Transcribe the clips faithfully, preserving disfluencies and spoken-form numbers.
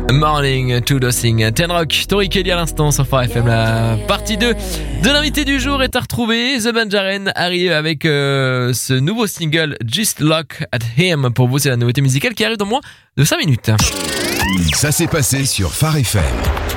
Morning to Dosing, Ten Rock, Tori Kelly à l'instant sur Phare F M. La partie deux de l'invité du jour est à retrouver. The Banjaren arrive avec euh, ce nouveau single Just Look at Him. Pour vous, c'est la nouveauté musicale qui arrive dans moins de cinq minutes. Ça s'est passé sur Phare F M.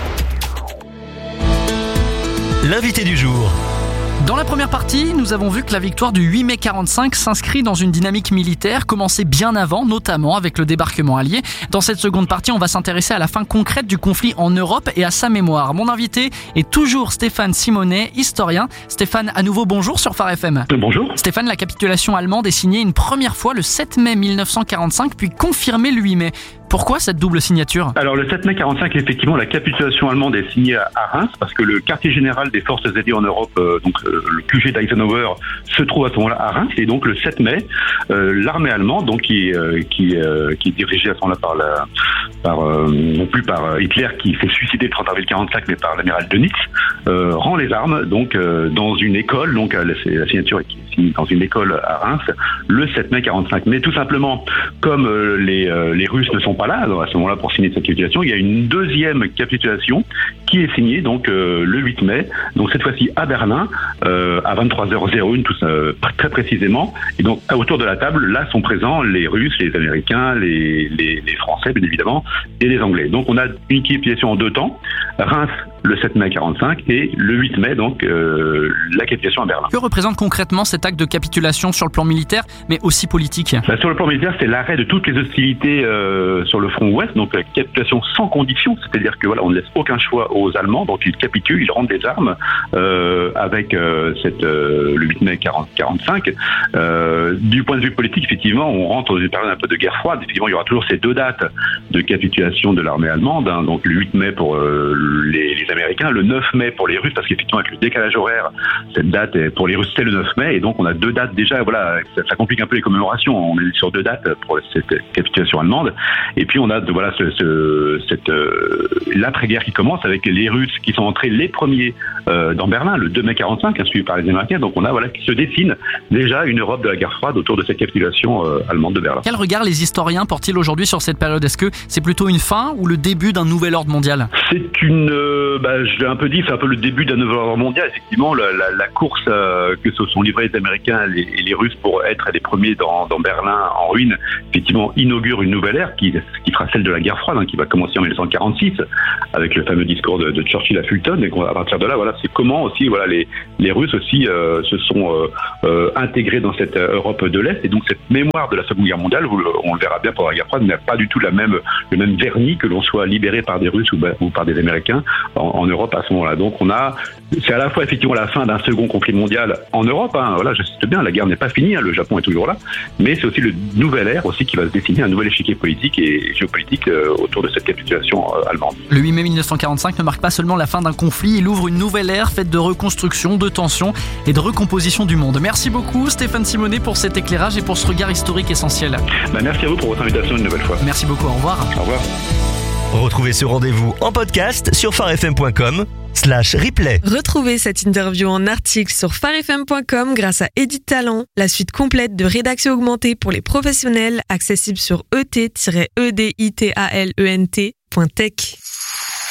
L'invité du jour. Dans la première partie, nous avons vu que la victoire du huit mai quarante-cinq s'inscrit dans une dynamique militaire commencée bien avant, notamment avec le débarquement allié. Dans cette seconde partie, on va s'intéresser à la fin concrète du conflit en Europe et à sa mémoire. Mon invité est toujours Stéphane Simonet, historien. Stéphane, à nouveau bonjour sur Phare F M. Bonjour. Stéphane, la capitulation allemande est signée une première fois le sept mai mille neuf cent quarante-cinq, puis confirmée le huit mai. Pourquoi cette double signature ? Alors le sept mai quarante-cinq, effectivement, la capitulation allemande est signée à Reims parce que le quartier général des forces alliées en Europe, euh, donc euh, le Q G d'Eisenhower, se trouve à ce moment-là à Reims. Et donc le sept mai, euh, l'armée allemande, donc qui euh, qui euh, qui est dirigée à ce moment-là par la par euh, non plus par Hitler qui s'est suicidé le trente avril quarante-cinq, mais par l'amiral Dönitz, euh, rend les armes donc euh, dans une école. Donc la, la signature est signée dans une école à Reims le sept mai quarante-cinq. Mais tout simplement, comme euh, les euh, les Russes ne sont pas là, alors à ce moment-là, pour signer cette capitulation, il y a une deuxième capitulation qui est signée donc euh, le huit mai, donc cette fois-ci à Berlin, euh, à vingt-trois heures zéro un, tout ça, très précisément. Et donc autour de la table, là sont présents les Russes, les Américains, les, les, les Français, bien évidemment, et les Anglais. Donc on a une capitulation en deux temps, Reims le sept mai quarante-cinq et le huit mai, donc euh, la capitulation à Berlin. Que représente concrètement cet acte de capitulation sur le plan militaire, mais aussi politique ? Bah, sur le plan militaire, c'est l'arrêt de toutes les hostilités euh, sur le front ouest, donc la capitulation sans condition, c'est-à-dire que voilà, on ne laisse aucun choix aux Allemands, donc ils capitulent, ils rendent des armes euh, avec euh, cette euh, le huit mai quarante-cinq. Euh, du point de vue politique, effectivement, on rentre dans une période un peu de guerre froide. Effectivement, il y aura toujours ces deux dates de capitulation de l'armée allemande, hein, donc le huit mai pour euh, les, les Américains, le neuf mai pour les Russes, parce qu'effectivement avec le décalage horaire, cette date est, pour les Russes c'est le neuf mai, et donc on a deux dates déjà. Voilà, ça, ça complique un peu les commémorations. On est sur deux dates pour cette capitulation allemande, et puis on a voilà ce, ce, cette euh, l'après-guerre qui commence avec les Russes qui sont entrés les premiers euh, dans Berlin le deux mai quarante-cinq, hein, suivi par les Américains. Donc on a voilà qui se dessine déjà une Europe de la guerre froide autour de cette capitulation euh, allemande de Berlin. Quel regard les historiens portent-ils aujourd'hui sur cette période ? Est-ce que c'est plutôt une fin ou le début d'un nouvel ordre mondial ? C'est une, euh, bah, je l'ai un peu dit, c'est un peu le début d'un nouvel ordre mondial. Effectivement, la, la, la course euh, que se sont livrés les Américains et les, et les Russes pour être les premiers dans, dans Berlin en ruine, effectivement, inaugure une nouvelle ère qui, qui sera celle de la guerre froide, hein, qui va commencer en mille neuf cent quarante-six avec le fameux discours de, de Churchill à Fulton. Et à partir de là, voilà, c'est comment aussi, voilà, les, les Russes aussi euh, se sont euh, euh, intégrés dans cette Europe de l'Est. Et donc cette mémoire de la Seconde Guerre mondiale, on le verra bien pour la guerre froide, n'a pas du tout la même, le même vernis que l'on soit libéré par des Russes ou, ou par des Américains en, en Europe à ce moment-là. Donc on a, c'est à la fois effectivement la fin d'un second conflit mondial en Europe. Hein, voilà, je cite bien, la guerre n'est pas finie, hein, le Japon est toujours là, mais c'est aussi le nouvel ère aussi qui va se dessiner, un nouvel échiquier politique et géopolitique euh, autour de cette capitulation euh, allemande. Le huit mai mille neuf cent quarante-cinq ne marque pas seulement la fin d'un conflit, il ouvre une nouvelle ère faite de reconstruction, de tension et de recomposition du monde. Merci beaucoup Stéphane Simonet pour cet éclairage et pour ce regard historique essentiel. Bah, merci à vous pour votre invitation une nouvelle fois. Merci beaucoup, au revoir. Au revoir. Retrouvez ce rendez-vous en podcast sur pharefm point com slash replay. Retrouvez cette interview en article sur pharefm point com grâce à Edit Talent, la suite complète de rédaction augmentée pour les professionnels, accessible sur e t tiret e d i t a l e n t point tech.